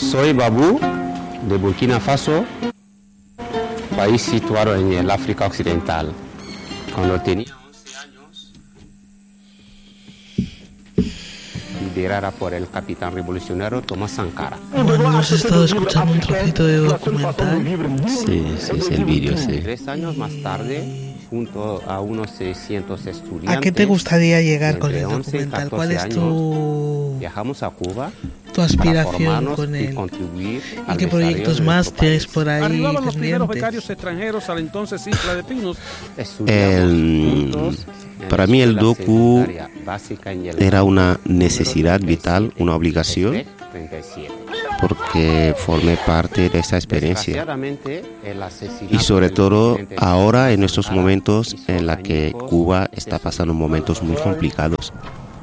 Soy Babú, de Burkina Faso, país situado en el África Occidental. Cuando tenía 11 años, liderada por el capitán revolucionario Thomas Sankara. Bueno, hemos estado escuchando un trocito de documental. Sí, es el vídeo, sí. 3 años más tarde, junto a unos 600 estudiantes. ¿A qué te gustaría llegar con el 11 y documental? 14 ¿Cuál es viajamos a Cuba tu aspiración con él? ¿Y qué proyectos más tienes por ahí? Arribaban los primeros becarios extranjeros a la entonces Isla de Pinos. Para mí el docu era una necesidad vital, una obligación, porque formé parte de esta experiencia. Y sobre todo ahora, en estos momentos en la que Cuba está pasando momentos muy complicados.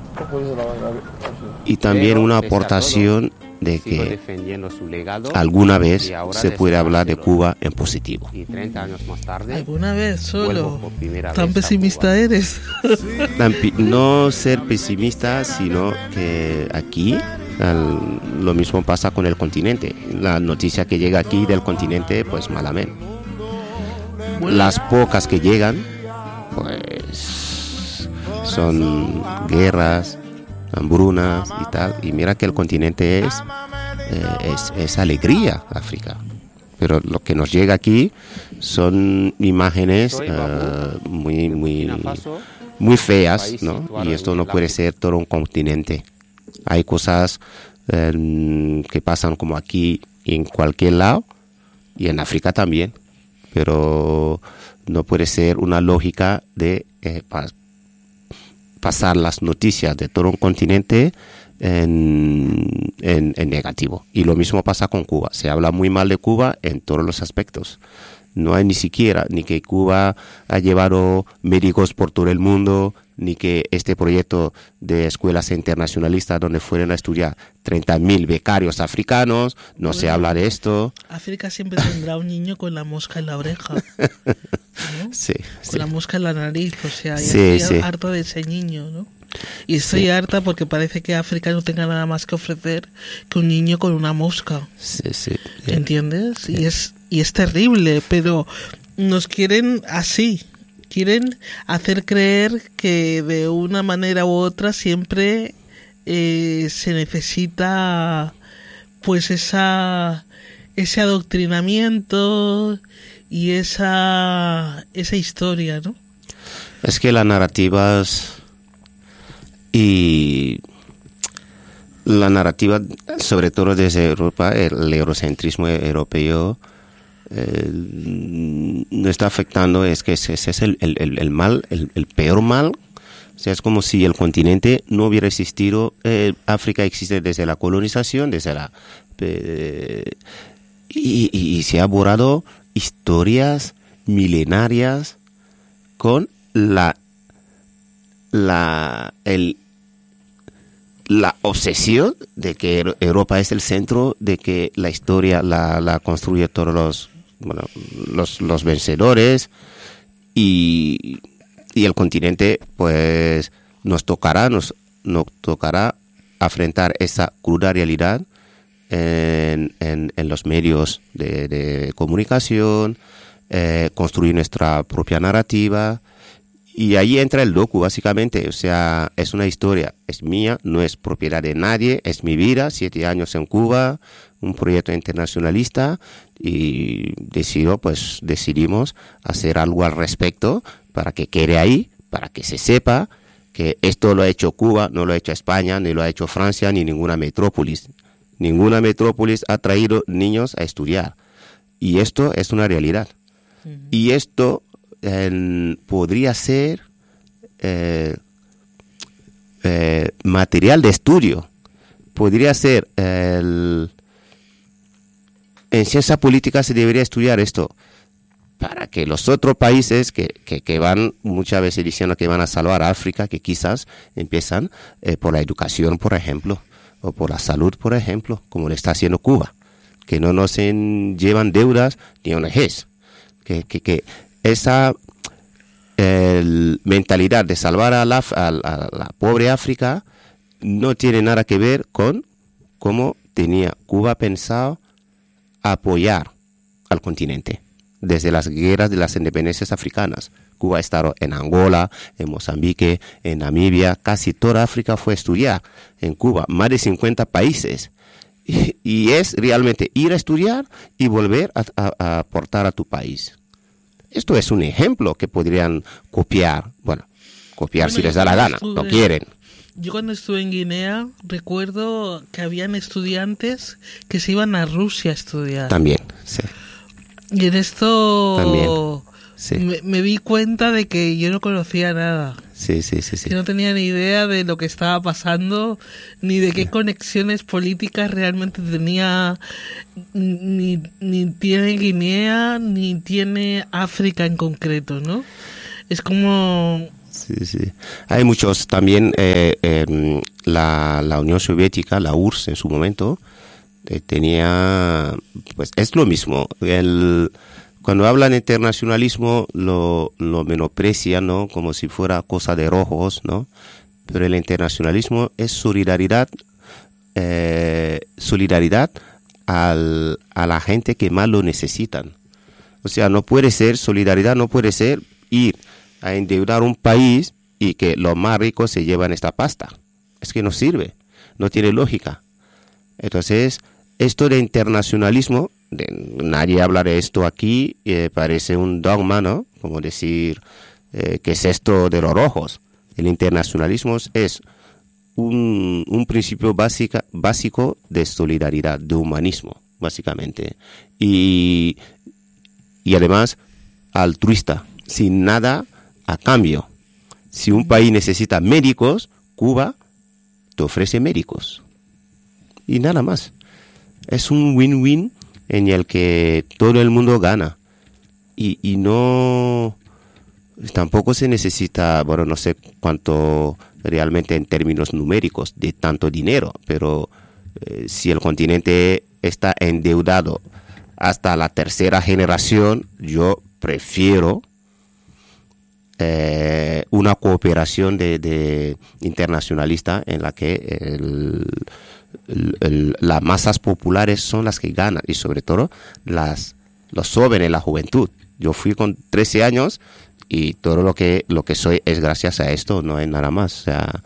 Y también una aportación de que alguna vez se puede hablar de Cuba en positivo. ¿Alguna vez solo? ¿Tan pesimista eres? No ser pesimista, sino que aquí lo mismo pasa con el continente. La noticia que llega aquí del continente, pues malamente. Las pocas que llegan, pues son guerras, hambrunas y tal. Y mira que el continente es alegría, África. Pero lo que nos llega aquí son imágenes muy feas, ¿no? Y esto no puede ser todo un continente. Hay cosas que pasan como aquí en cualquier lado y en África también. Pero no puede ser una lógica de pasar las noticias de todo un continente en negativo. Y lo mismo pasa con Cuba. Se habla muy mal de Cuba en todos los aspectos. No hay ni siquiera ni que Cuba ha llevado médicos por todo el mundo, ni que este proyecto de escuelas internacionalistas donde fueron a estudiar 30.000 becarios africanos, no se habla de esto. África siempre tendrá un niño con la mosca en la oreja, ¿no? Sí, con la mosca en la nariz, o sea, estoy harta de ese niño, ¿no? Y estoy harta porque parece que África no tenga nada más que ofrecer que un niño con una mosca. ¿Entiendes? Y es terrible, pero nos quieren así. Quieren hacer creer que de una manera u otra siempre se necesita pues ese adoctrinamiento y esa historia, ¿no? Es que las narrativas y la narrativa, sobre todo desde Europa, el eurocentrismo europeo, no está afectando, es que ese es el mal, el peor mal. O sea, es como si el continente no hubiera existido. África existe desde la colonización, y se ha borrado historias milenarias con la obsesión de que Europa es el centro, de que la historia la construye todos los vencedores, y el continente pues nos tocará afrontar esa cruda realidad en los medios de comunicación, construir nuestra propia narrativa. Y ahí entra el docu, básicamente. O sea, es una historia, es mía, no es propiedad de nadie, es mi vida, 7 años en Cuba, un proyecto internacionalista, y decidimos hacer algo al respecto para que quede ahí, para que se sepa que esto lo ha hecho Cuba, no lo ha hecho España, ni lo ha hecho Francia, ni ninguna metrópolis. Ninguna metrópolis ha traído niños a estudiar. Y esto es una realidad. Y esto podría ser material de estudio, podría ser en ciencia política se debería estudiar esto para que los otros países que van muchas veces diciendo que van a salvar a África, que quizás empiezan por la educación, por ejemplo, o por la salud, por ejemplo, como lo está haciendo Cuba, que no nos llevan deudas ni ONGs, que esa mentalidad de salvar a la pobre África no tiene nada que ver con cómo tenía Cuba pensado apoyar al continente desde las guerras de las independencias africanas. Cuba ha estado en Angola, en Mozambique, en Namibia, casi toda África fue a estudiar en Cuba, más de 50 países. Y es realmente ir a estudiar y volver a aportar a tu país. Esto es un ejemplo que podrían copiar, copiar si les da la gana, no quieren. Yo cuando estuve en Guinea recuerdo que habían estudiantes que se iban a Rusia a estudiar. También, sí. Y en esto también, sí. me di cuenta de que yo no conocía nada. Sí. Que no tenía ni idea de lo que estaba pasando, ni de qué conexiones políticas realmente tenía, ni tiene Guinea, ni tiene África en concreto, ¿no? Es como... Sí. Hay muchos también, la Unión Soviética, la URSS en su momento, tenía, pues es lo mismo. Cuando hablan de internacionalismo lo menosprecian, ¿no? Como si fuera cosa de rojos, ¿no? Pero el internacionalismo es solidaridad a la gente que más lo necesitan. O sea, no puede ser solidaridad, no puede ser ir a endeudar un país y que los más ricos se llevan esta pasta. Es que no sirve, no tiene lógica. Entonces, esto de internacionalismo, nadie habla de esto aquí, parece un dogma, ¿no? Como decir, ¿qué es esto de los rojos? El internacionalismo es un principio básico de solidaridad, de humanismo, básicamente. Y además, altruista, sin nada a cambio. Si un país necesita médicos, Cuba te ofrece médicos. Y nada más. Es un win-win en el que todo el mundo gana. Y no... Tampoco se necesita, no sé cuánto realmente en términos numéricos de tanto dinero, pero si el continente está endeudado hasta la tercera generación, yo prefiero una cooperación de internacionalista en la que las masas populares son las que ganan y sobre todo los jóvenes, la juventud. Yo fui con 13 años y todo lo que soy es gracias a esto, no es nada más. O sea,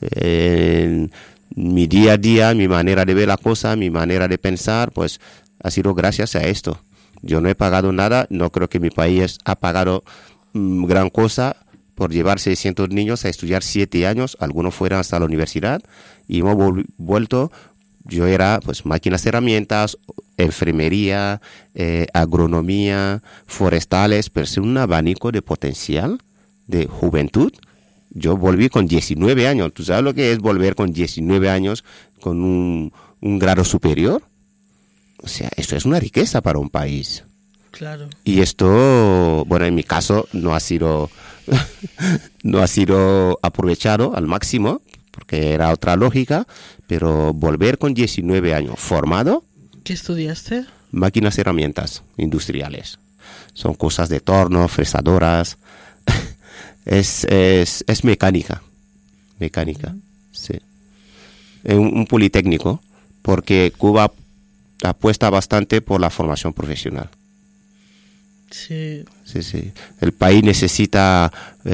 mi día a día, mi manera de ver la cosa, mi manera de pensar, pues ha sido gracias a esto. Yo no he pagado nada, no creo que mi país ha pagado gran cosa por llevar 600 niños a estudiar 7 años, algunos fueron hasta la universidad y hemos vuelto. Yo era pues máquinas, herramientas, enfermería, agronomía, forestales, pero es un abanico de potencial, de juventud. Yo volví con 19 años. ¿Tú sabes lo que es volver con 19 años con un grado superior? O sea, esto es una riqueza para un país. Claro. Y esto, en mi caso no ha sido aprovechado al máximo, porque era otra lógica, pero volver con 19 años formado. ¿Qué estudiaste? Máquinas, herramientas industriales. Son cosas de torno, fresadoras. es mecánica. Sí. Un politécnico, porque Cuba apuesta bastante por la formación profesional. Sí. El país necesita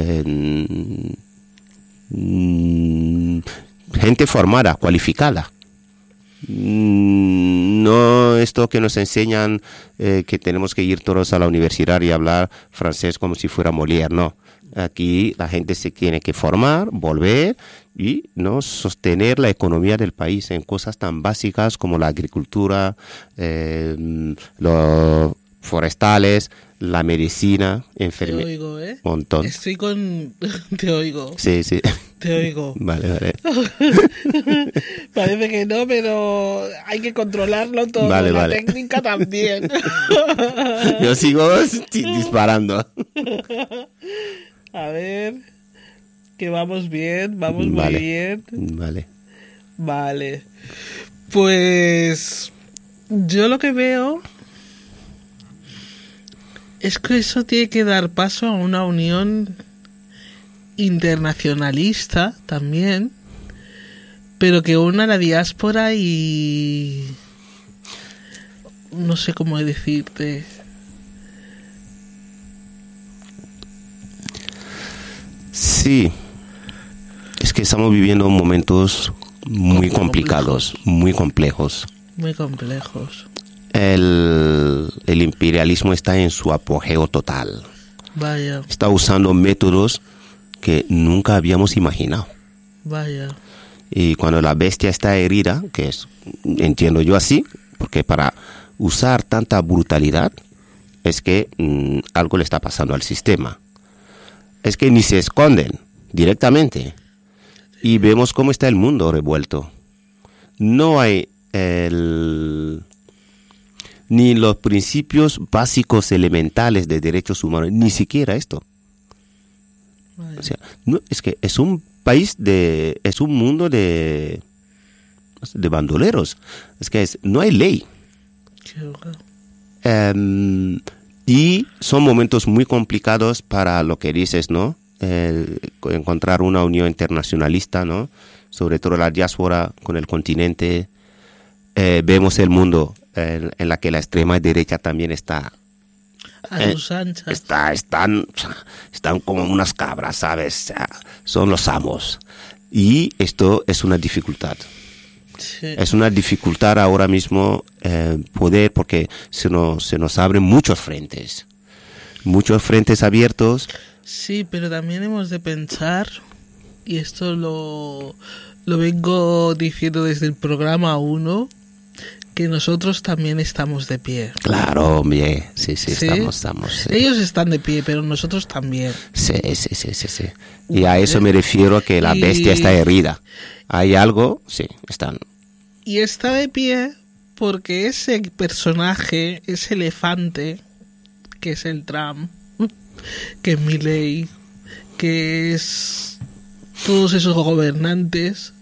gente formada, cualificada. No esto que nos enseñan que tenemos que ir todos a la universidad y hablar francés como si fuera Molière, no. Aquí la gente se tiene que formar, volver y no sostener la economía del país en cosas tan básicas como la agricultura, los forestales, la medicina, enfermería. Te oigo, ¿eh? Montón. Te oigo. Sí. Te oigo. Vale. Parece que no, pero hay que controlarlo todo. Vale. Técnica también. Yo sigo disparando. A ver, que vamos bien, muy bien. Vale. Pues yo lo que veo es que eso tiene que dar paso a una unión internacionalista también, pero que una la diáspora y no sé cómo decirte. Sí, es que estamos viviendo momentos muy complicados, muy complejos. Muy complejos. El imperialismo está en su apogeo total. Vaya. Está usando métodos que nunca habíamos imaginado. Vaya. Y cuando la bestia está herida, que es, entiendo yo así, porque para usar tanta brutalidad es que algo le está pasando al sistema. Es que ni se esconden directamente. Y vemos cómo está el mundo revuelto. No hay ni los principios básicos elementales de derechos humanos, ni siquiera esto. O sea, no, es que es un país es un mundo de bandoleros. Es que no hay ley. Y son momentos muy complicados para lo que dices, ¿no? Encontrar una unión internacionalista, ¿no? Sobre todo la diáspora con el continente. Vemos el mundo en la que la extrema derecha también está a sus anchas. Están como unas cabras, ¿sabes? O sea, son los amos. Y esto es una dificultad. Sí. Es una dificultad ahora mismo poder, porque se nos abren muchos frentes abiertos. Sí, pero también hemos de pensar, y esto lo vengo diciendo desde el programa 1, que nosotros también estamos de pie. Claro, hombre, sí, estamos. Sí. Ellos están de pie, pero nosotros también. Sí. Y a eso me refiero, a que la bestia está herida. Hay algo, sí, están. Y está de pie porque ese personaje, ese elefante, que es el Trump, que es Milei, que es todos esos gobernantes,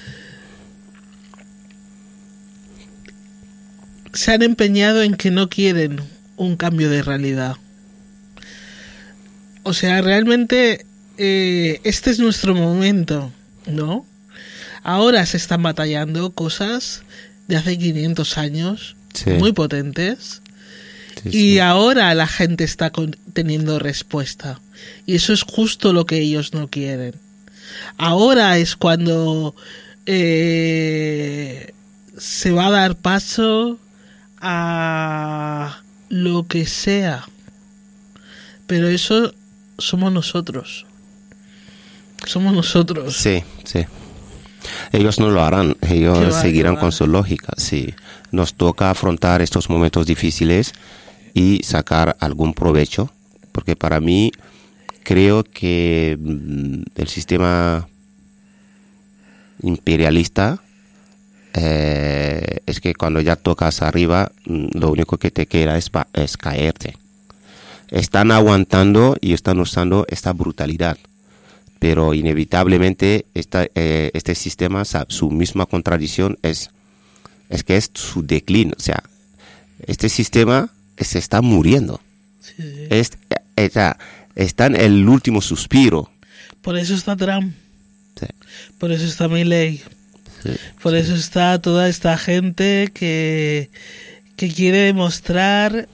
se han empeñado en que no quieren un cambio de realidad. O sea, realmente este es nuestro momento, ¿no? Ahora se están batallando cosas de hace 500 años, sí, muy potentes, y ahora la gente está teniendo respuesta. Y eso es justo lo que ellos no quieren. Ahora es cuando se va a dar paso a lo que sea. Pero eso somos nosotros. Sí. Ellos no lo harán, ellos seguirán con su lógica, sí. Nos toca afrontar estos momentos difíciles y sacar algún provecho, porque para mí creo que el sistema imperialista es que cuando ya tocas arriba, lo único que te queda es caerte. Están aguantando y están usando esta brutalidad. Pero inevitablemente este sistema, su misma contradicción es que es su declino. O sea, este sistema se está muriendo. Sí. Está en el último suspiro. Por eso está Trump. Sí. Por eso está Milei. Sí. Por eso está toda esta gente que quiere demostrar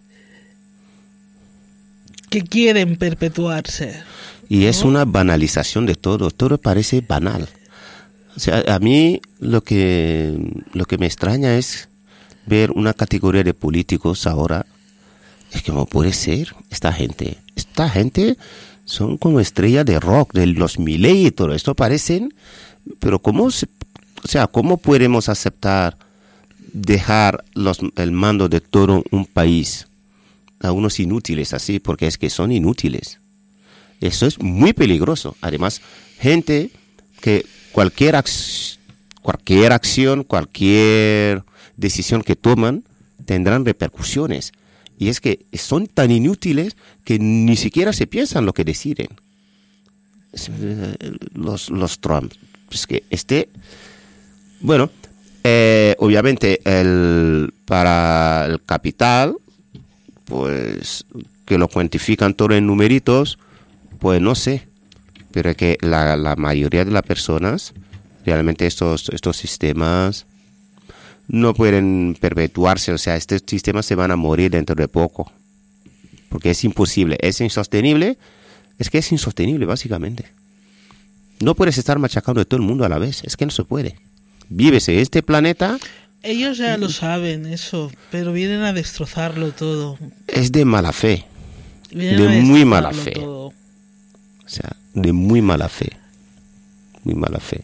que quieren perpetuarse. Y es una banalización de todo parece banal. O sea, a mí lo que me extraña es ver una categoría de políticos ahora. Es que no puede ser esta gente son como estrellas de rock, de los Milei y todo esto parecen, pero ¿cómo podemos aceptar dejar el mando de todo un país a unos inútiles así? Porque es que son inútiles. Eso es muy peligroso. Además, gente que cualquier acción, cualquier decisión que toman tendrán repercusiones. Y es que son tan inútiles que ni siquiera se piensan lo que deciden. Los Trump. Es que obviamente para el capital, pues que lo cuantifican todo en numeritos, pues no sé, pero que la mayoría de las personas realmente estos sistemas no pueden perpetuarse, o sea, estos sistemas se van a morir dentro de poco, porque es imposible, es insostenible, es insostenible básicamente. No puedes estar machacando a todo el mundo a la vez, es que no se puede. Vives en este planeta. Ellos ya lo saben eso, pero vienen a destrozarlo todo. Es de mala fe, de muy mala fe. Todo. O sea, de muy mala fe, muy mala fe.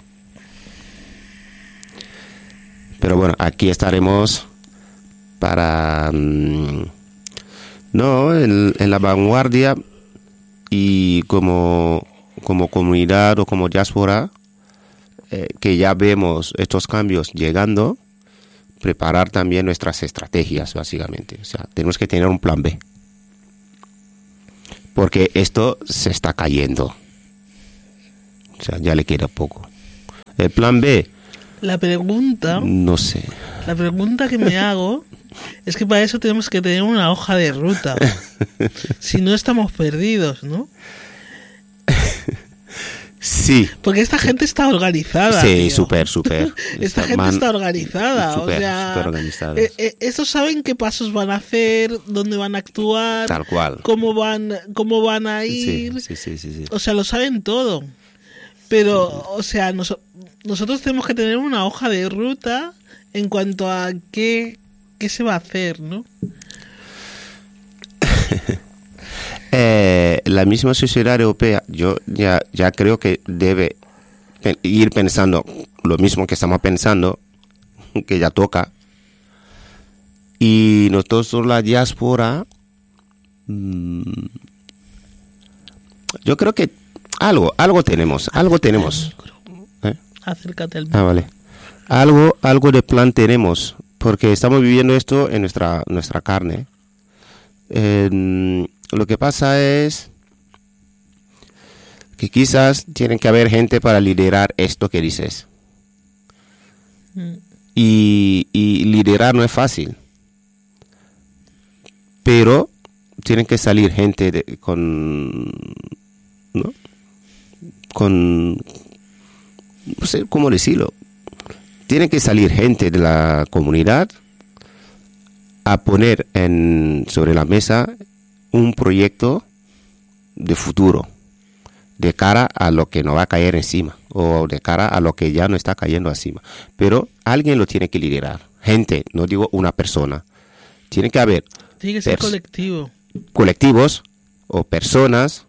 Pero bueno, aquí estaremos para en la vanguardia, y como comunidad o como diáspora, que ya vemos estos cambios llegando, preparar también nuestras estrategias, básicamente. O sea, tenemos que tener un plan B, porque esto se está cayendo. O sea, ya le queda poco. El plan B. La pregunta... No sé. La pregunta que me hago es que para eso tenemos que tener una hoja de ruta. Si no, estamos perdidos, ¿no? Sí. Porque esta gente está organizada. Sí, súper. Esta gente está organizada. Súper, o sea, súper organizada. Estos saben qué pasos van a hacer, dónde van a actuar, tal cual, cómo van a ir. Sí. O sea, lo saben todo. Pero, o sea, nosotros tenemos que tener una hoja de ruta en cuanto a qué se va a hacer, ¿no? La misma sociedad europea, yo ya creo que debe ir pensando lo mismo que estamos pensando, que ya toca. Y nosotros, la diáspora, yo creo que algo tenemos. Acércate al micro. Vale. Algo de plan tenemos, porque estamos viviendo esto en nuestra carne. Lo que pasa es que quizás tienen que haber gente para liderar esto que dices. Y liderar no es fácil. Pero tienen que salir gente no sé cómo decirlo. Tiene que salir gente de la comunidad a poner sobre la mesa un proyecto de futuro, de cara a lo que no va a caer encima, o de cara a lo que ya no está cayendo encima. Pero alguien lo tiene que liderar. Gente, no digo una persona. Tiene que haber... Tiene que ser colectivo. Colectivos o personas,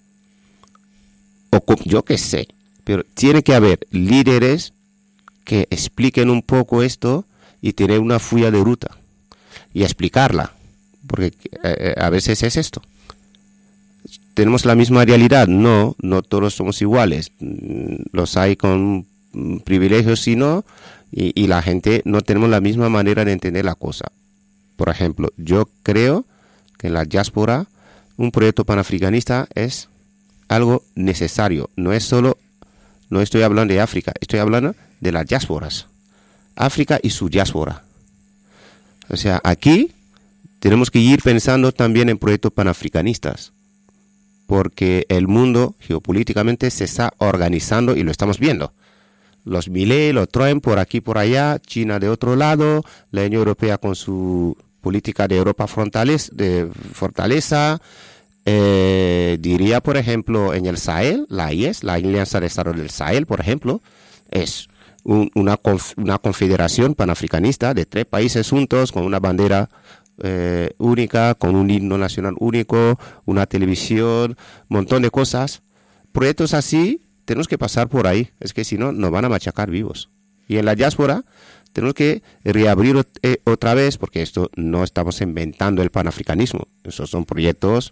o yo qué sé, pero tiene que haber líderes que expliquen un poco esto y tener una fuga de ruta y explicarla, porque a veces es esto. ¿Tenemos la misma realidad? No todos somos iguales. Los hay con privilegios, sino, y la gente no tenemos la misma manera de entender la cosa. Por ejemplo, yo creo que en la diáspora un proyecto panafricanista es algo necesario. No estoy hablando de África, estoy hablando de las diásporas. África y su diáspora. O sea, aquí tenemos que ir pensando también en proyectos panafricanistas, porque el mundo geopolíticamente se está organizando y lo estamos viendo. Los Milei, los Trump por aquí, por allá, China de otro lado, la Unión Europea con su política de Europa fortaleza. Diría, por ejemplo, en el Sahel, la IES, la Alianza de Estados del Sahel, por ejemplo, es una confederación panafricanista de 3 países juntos, con una bandera única, con un himno nacional único, una televisión, un montón de cosas. Proyectos así tenemos que pasar por ahí, es que si no nos van a machacar vivos. Y en la diáspora tenemos que reabrir otra vez, porque esto no estamos inventando el panafricanismo, esos son proyectos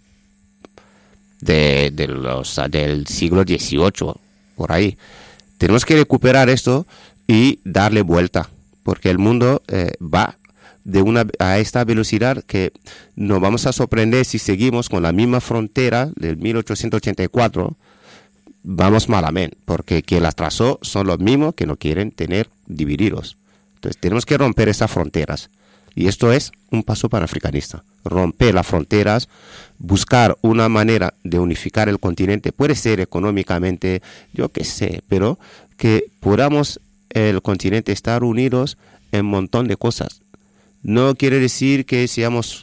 del siglo XVIII, por ahí. Tenemos que recuperar esto y darle vuelta, porque el mundo va a esta velocidad que nos vamos a sorprender si seguimos con la misma frontera del 1884. Vamos malamente, porque quien las trazó son los mismos que no quieren tener divididos. Entonces tenemos que romper esas fronteras, y esto es un paso panafricanista. Romper las fronteras, buscar una manera de unificar el continente, puede ser económicamente, yo qué sé, pero que podamos el continente estar unidos en un montón de cosas. No quiere decir que seamos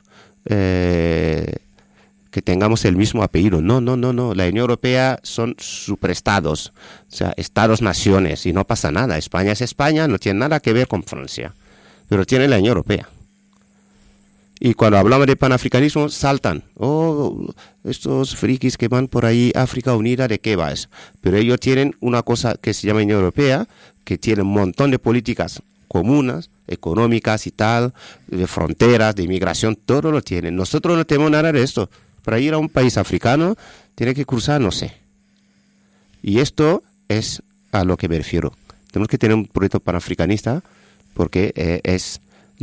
que tengamos el mismo apellido. No. La Unión Europea son superestados, o sea, estados-naciones, y no pasa nada. España es España, no tiene nada que ver con Francia, pero tiene la Unión Europea. Y cuando hablamos de panafricanismo, saltan. Estos frikis que van por ahí, África Unida, ¿de qué va eso? Pero ellos tienen una cosa que se llama Unión Europea, que tiene un montón de políticas comunes, económicas y tal, de fronteras, de inmigración, todo lo tienen. Nosotros no tenemos nada de esto. Para ir a un país africano, tiene que cruzar, no sé. Y esto es a lo que me refiero. Tenemos que tener un proyecto panafricanista, porque es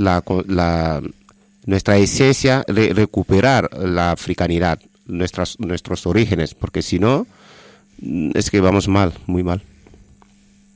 nuestra esencia, recuperar la africanidad, nuestros orígenes, porque si no, es que vamos mal, muy mal.